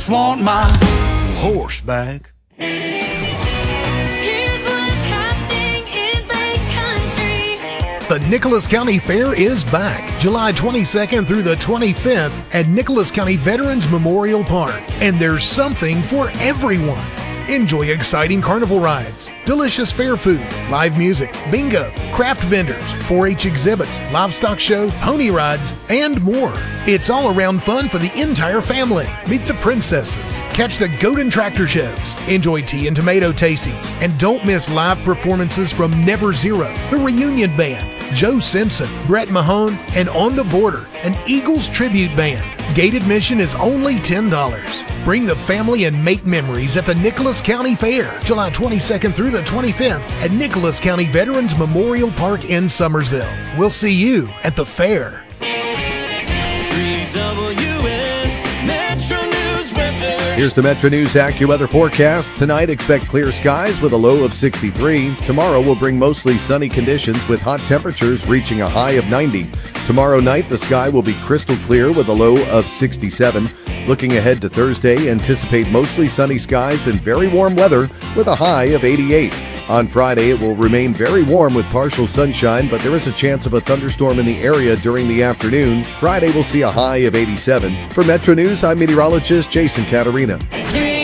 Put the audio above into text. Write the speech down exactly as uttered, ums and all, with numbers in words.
just want my horse back. Here's what's happening in Lake Country. The Nicholas County Fair is back July twenty-second through the twenty-fifth at Nicholas County Veterans Memorial Park. And there's something for everyone. Enjoy exciting carnival rides, delicious fair food, live music, bingo, craft vendors, four H exhibits, livestock shows, pony rides, and more. It's all around fun for the entire family. Meet the princesses, catch the goat and tractor shows, enjoy tea and tomato tastings, and don't miss live performances from Never Zero, the Reunion Band, Joe Simpson, Brett Mahone, and On the Border, an Eagles tribute band. Gate admission is only ten dollars. Bring the family and make memories at the Nicholas County Fair, July twenty-second through the twenty-fifth at Nicholas County Veterans Memorial Park in Summersville. We'll see you at the fair. three W S Metro News weather. Here's the Metro News AccuWeather forecast. Tonight, expect clear skies with a low of sixty-three. Tomorrow will bring mostly sunny conditions with hot temperatures reaching a high of ninety. Tomorrow night, the sky will be crystal clear with a low of sixty-seven. Looking ahead to Thursday, anticipate mostly sunny skies and very warm weather with a high of eighty-eight. On Friday, it will remain very warm with partial sunshine, but there is a chance of a thunderstorm in the area during the afternoon. Friday will see a high of eighty-seven. For Metro News, I'm meteorologist Jason Caterina. three